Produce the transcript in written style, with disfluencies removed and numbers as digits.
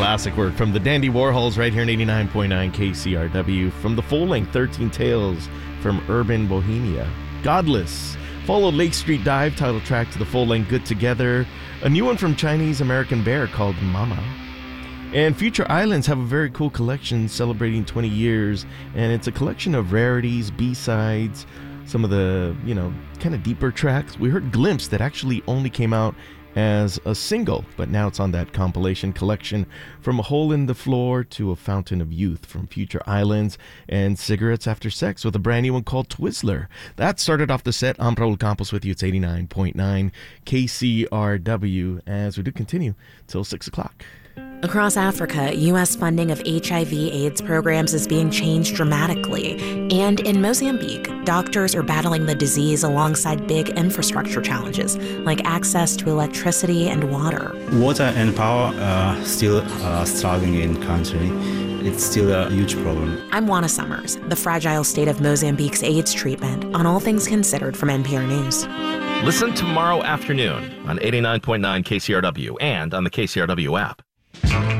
Classic work from the Dandy Warhols right here in 89.9 KCRW. From the full-length 13 Tales from Urban Bohemia. Godless followed Lake Street Dive, title track to the full-length Good Together. A new one from Chinese American Bear called Mama. And Future Islands have a very cool collection celebrating 20 years, and it's a collection of rarities, B-sides, some of the, kind of deeper tracks. We heard Glimpse that actually only came out as a single, but now it's on that compilation collection. From A Hole in the Floor to A Fountain of Youth from Future Islands, and Cigarettes After Sex with a brand new one called Twizzler. That started off the set. I'm Raul Campos with you. It's 89.9 KCRW as we do continue till 6 o'clock. Across Africa, U.S. funding of HIV/AIDS programs is being changed dramatically. And in Mozambique, doctors are battling the disease alongside big infrastructure challenges, like access to electricity and water. Water and power are still struggling in the country. It's still a huge problem. I'm Juana Summers, the fragile state of Mozambique's AIDS treatment, on All Things Considered from NPR News. Listen tomorrow afternoon on 89.9 KCRW and on the KCRW app.